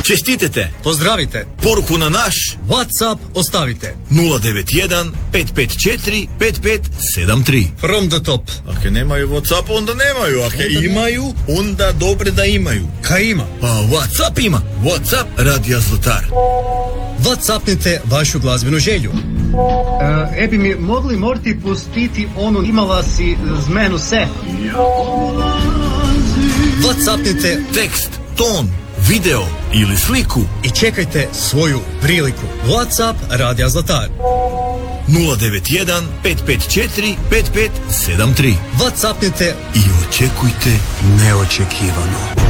Čestitete, pozdravite, poruku na naš WhatsApp ostavite 091 554 5573. From the top. Ako nemaju WhatsApp, onda nemaju. Ako imaju, onda dobre da imaju. Kaj ima? Pa WhatsApp ima. WhatsApp Radio Zlatar. WhatsAppnite vašu glazbenu želju. Bi mi mogli morti pustiti onu imala si zmenu se? WhatsAppnite Tekst, ton, video ili sliku i čekajte svoju priliku. WhatsApp Radija Zlatar 091 554 5573. WhatsAppnite i očekujte neočekivano.